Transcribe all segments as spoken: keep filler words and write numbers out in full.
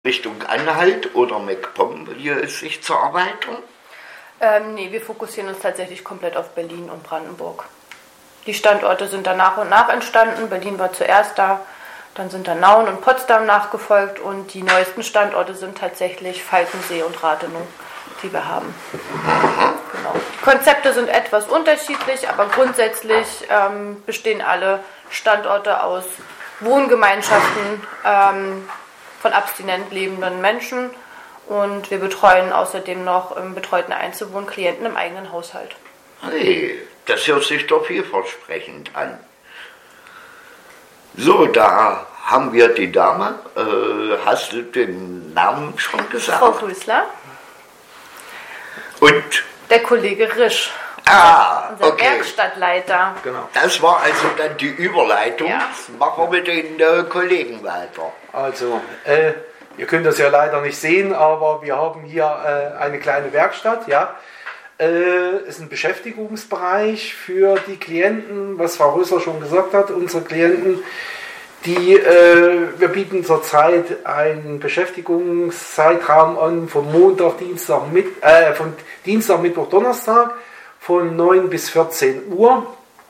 Richtung Anhalt oder MacPom hier sich zu erweitern? Ähm, nee, wir fokussieren uns tatsächlich komplett auf Berlin und Brandenburg. Die Standorte sind dann nach und nach entstanden. Berlin war zuerst da, dann sind dann Nauen und Potsdam nachgefolgt und die neuesten Standorte sind tatsächlich Falkensee und Rathenow, die wir haben. Genau. Die Konzepte sind etwas unterschiedlich, aber grundsätzlich ähm, bestehen alle Standorte aus Wohngemeinschaften ähm, von abstinent lebenden Menschen und wir betreuen außerdem noch im betreuten Einzelwohnklienten im eigenen Haushalt. Hey, das hört sich doch vielversprechend an. So, da haben wir die Dame. Äh, hast du den Namen schon gesagt? Frau Grüßler. Und? Der Kollege Risch. Ah, unser okay. Werkstattleiter. Genau. Das war also dann die Überleitung. Ja. Machen wir mit den äh, Kollegen weiter. Also, äh, ihr könnt das ja leider nicht sehen, aber wir haben hier äh, eine kleine Werkstatt, ja. Äh, ist ein Beschäftigungsbereich für die Klienten, was Frau Rösser schon gesagt hat, unsere Klienten, die, äh, wir bieten zurzeit einen Beschäftigungszeitraum an von Montag, Dienstag, mit, äh, von Dienstag, Mittwoch, Donnerstag von neun bis vierzehn Uhr.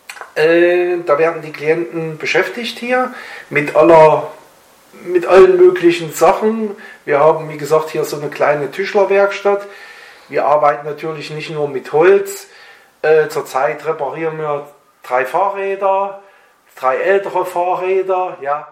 Äh, da werden die Klienten beschäftigt hier mit aller mit allen möglichen Sachen. Wir haben, wie gesagt, hier so eine kleine Tischlerwerkstatt. Wir arbeiten natürlich nicht nur mit Holz. Äh, zurzeit reparieren wir drei Fahrräder, drei ältere Fahrräder. Ja.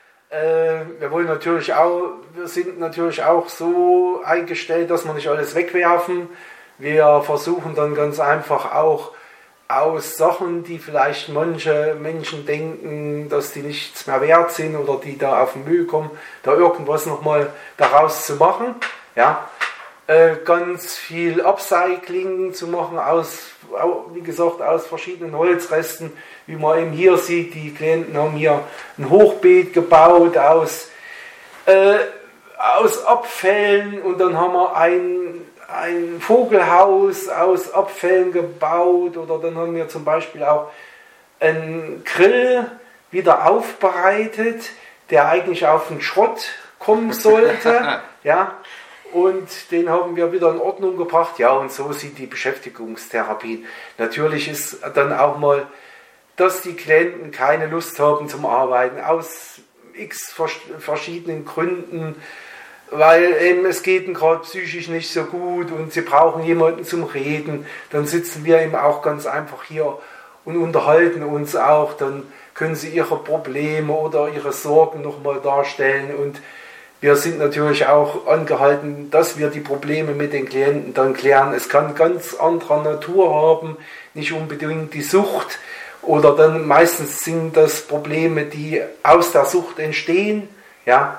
Äh, wir wollen natürlich auch, wir sind natürlich auch so eingestellt, dass wir nicht alles wegwerfen. Wir versuchen dann ganz einfach auch aus Sachen, die vielleicht manche Menschen denken, dass die nichts mehr wert sind oder die da auf den Müll kommen, da irgendwas nochmal daraus zu machen. Ja. Äh, ganz viel Upcycling zu machen, aus, wie gesagt, aus verschiedenen Holzresten, wie man eben hier sieht. Die Klienten haben hier ein Hochbeet gebaut aus, äh, aus Abfällen und dann haben wir ein ein Vogelhaus aus Abfällen gebaut oder dann haben wir zum Beispiel auch einen Grill wieder aufbereitet, der eigentlich auf den Schrott kommen sollte, ja, und den haben wir wieder in Ordnung gebracht, ja, und so sieht die Beschäftigungstherapie. Natürlich ist dann auch mal, dass die Klienten keine Lust haben zum Arbeiten, aus x verschiedenen Gründen, weil eben es geht ihnen gerade psychisch nicht so gut und sie brauchen jemanden zum Reden, dann sitzen wir eben auch ganz einfach hier und unterhalten uns auch, dann können sie ihre Probleme oder ihre Sorgen nochmal darstellen und wir sind natürlich auch angehalten, dass wir die Probleme mit den Klienten dann klären. Es kann ganz anderer Natur haben, nicht unbedingt die Sucht oder dann meistens sind das Probleme, die aus der Sucht entstehen, ja,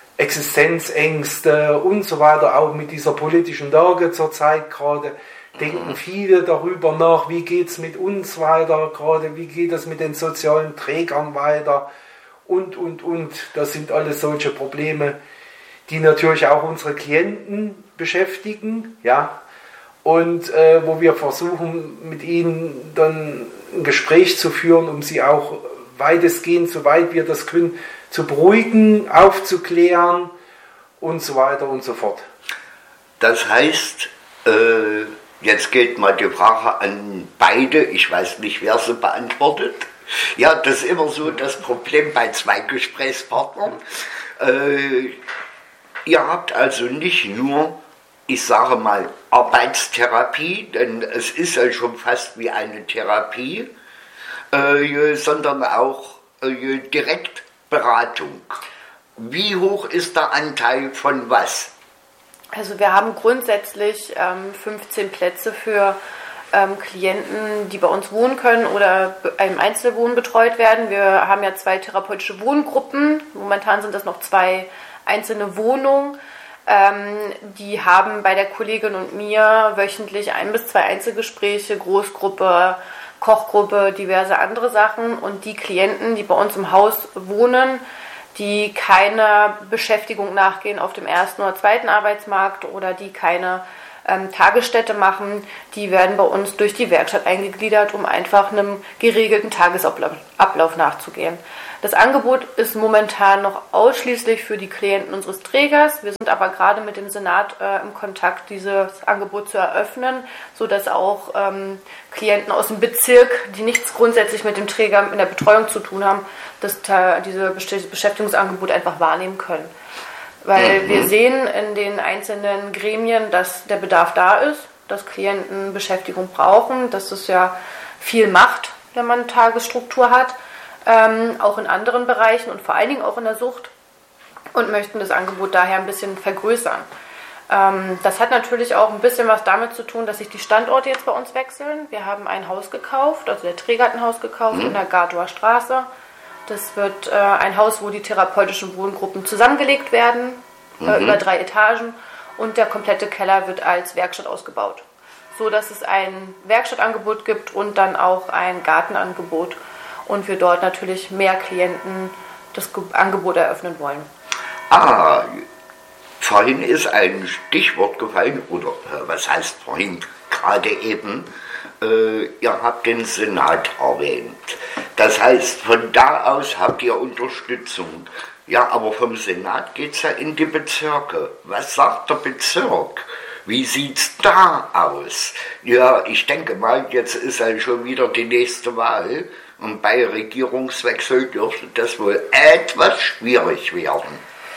Existenzängste und so weiter, auch mit dieser politischen Lage zurzeit gerade, denken viele darüber nach, wie geht es mit uns weiter gerade, wie geht es mit den sozialen Trägern weiter und, und, und. Das sind alles solche Probleme, die natürlich auch unsere Klienten beschäftigen, ja, und äh, wo wir versuchen, mit ihnen dann ein Gespräch zu führen, um sie auch weitestgehend, soweit wir das können, zu beruhigen, aufzuklären und so weiter und so fort. Das heißt, äh, jetzt geht mal die Frage an beide, ich weiß nicht, wer sie beantwortet. Ja, das ist immer so das Problem bei zwei Gesprächspartnern. Äh, ihr habt also nicht nur, ich sage mal, Arbeitstherapie, denn es ist ja schon fast wie eine Therapie, äh, sondern auch äh, direkt Beratung. Wie hoch ist der Anteil von was? Also wir haben grundsätzlich ähm, fünfzehn Plätze für ähm, Klienten, die bei uns wohnen können oder im Einzelwohnen betreut werden. Wir haben ja zwei therapeutische Wohngruppen. Momentan sind das noch zwei einzelne Wohnungen. Ähm, die haben bei der Kollegin und mir wöchentlich ein bis zwei Einzelgespräche, Großgruppe, Kochgruppe, diverse andere Sachen und die Klienten, die bei uns im Haus wohnen, die keiner Beschäftigung nachgehen auf dem ersten oder zweiten Arbeitsmarkt oder die keine ähm, Tagesstätte machen, die werden bei uns durch die Werkstatt eingegliedert, um einfach einem geregelten Tagesablauf Ablauf nachzugehen. Das Angebot ist momentan noch ausschließlich für die Klienten unseres Trägers. Wir sind aber gerade mit dem Senat äh, im Kontakt, dieses Angebot zu eröffnen, sodass auch ähm, Klienten aus dem Bezirk, die nichts grundsätzlich mit dem Träger in der Betreuung zu tun haben, das äh, diese Beschäftigungsangebot einfach wahrnehmen können. Weil mhm. wir sehen in den einzelnen Gremien, dass der Bedarf da ist, dass Klienten Beschäftigung brauchen, dass es ja viel macht, wenn man eine Tagesstruktur hat. Ähm, auch in anderen Bereichen und vor allen Dingen auch in der Sucht und möchten das Angebot daher ein bisschen vergrößern. Ähm, das hat natürlich auch ein bisschen was damit zu tun, dass sich die Standorte jetzt bei uns wechseln. Wir haben ein Haus gekauft, also der Träger hat ein Haus gekauft mhm. in der Gartower Straße. Das wird äh, ein Haus, wo die therapeutischen Wohngruppen zusammengelegt werden, mhm. äh, über drei Etagen, und der komplette Keller wird als Werkstatt ausgebaut, so dass es ein Werkstattangebot gibt und dann auch ein Gartenangebot. Und wir dort natürlich mehr Klienten das Angebot eröffnen wollen. Ah, vorhin ist ein Stichwort gefallen, oder äh, was heißt vorhin, gerade eben, äh, ihr habt den Senat erwähnt. Das heißt, von da aus habt ihr Unterstützung. Ja, aber vom Senat geht es ja in die Bezirke. Was sagt der Bezirk? Wie sieht's da aus? Ja, ich denke mal, jetzt ist ja schon wieder die nächste Wahl. Und bei Regierungswechsel dürfte das wohl etwas schwierig werden.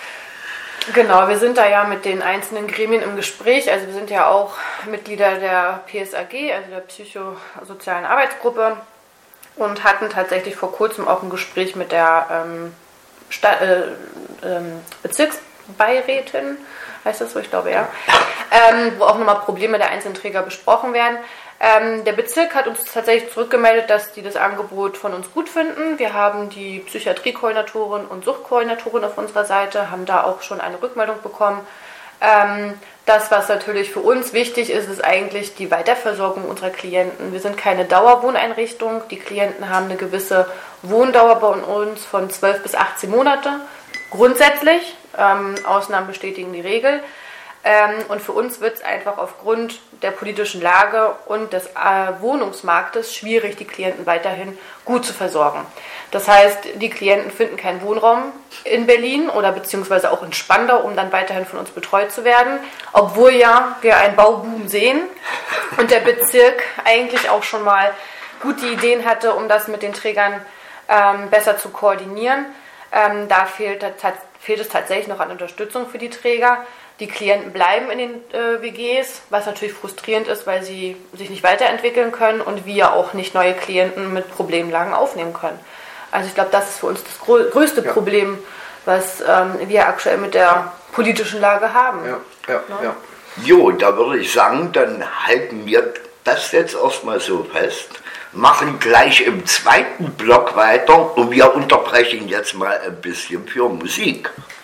Genau, wir sind da ja mit den einzelnen Gremien im Gespräch. Also wir sind ja auch Mitglieder der P S A G, also der Psychosozialen Arbeitsgruppe, und hatten tatsächlich vor kurzem auch ein Gespräch mit der ähm, Sta- äh, ähm, Bezirksbeirätin, heißt das so, ich glaube ja, ähm, wo auch nochmal Probleme der einzelnen Träger besprochen werden. Ähm, der Bezirk hat uns tatsächlich zurückgemeldet, dass die das Angebot von uns gut finden. Wir haben die Psychiatriekoordinatorin und Suchtkoordinatorin auf unserer Seite, haben da auch schon eine Rückmeldung bekommen. Ähm, das, was natürlich für uns wichtig ist, ist eigentlich die Weiterversorgung unserer Klienten. Wir sind keine Dauerwohneinrichtung. Die Klienten haben eine gewisse Wohndauer bei uns von zwölf bis achtzehn Monate. Grundsätzlich, ähm, Ausnahmen bestätigen die Regel. Ähm, und für uns wird es einfach aufgrund der politischen Lage und des äh, Wohnungsmarktes schwierig, die Klienten weiterhin gut zu versorgen. Das heißt, die Klienten finden keinen Wohnraum in Berlin oder beziehungsweise auch in Spandau, um dann weiterhin von uns betreut zu werden, obwohl ja wir einen Bauboom sehen und der Bezirk eigentlich auch schon mal gute Ideen hatte, um das mit den Trägern ähm, besser zu koordinieren. Ähm, da fehlt, fehlt es tatsächlich noch an Unterstützung für die Träger. Die Klienten bleiben in den äh, W Gs, was natürlich frustrierend ist, weil sie sich nicht weiterentwickeln können und wir auch nicht neue Klienten mit Problemlagen aufnehmen können. Also ich glaube, das ist für uns das grö- größte ja. Problem, was ähm, wir aktuell mit der politischen Lage haben. Ja, ja, ja. ja. Jo, da würde ich sagen, dann halten wir das jetzt erstmal so fest, machen gleich im zweiten Block weiter und wir unterbrechen jetzt mal ein bisschen für Musik.